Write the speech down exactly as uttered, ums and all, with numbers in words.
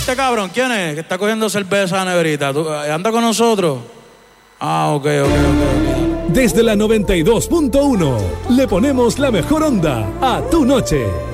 este cabrón, ¿quién es? Que está cogiendo cerveza a la neverita. ¿Tú, ¿Anda con nosotros? Ah, ok, ok, ok, ok. Desde la noventa y dos punto uno le ponemos la mejor onda a tu noche.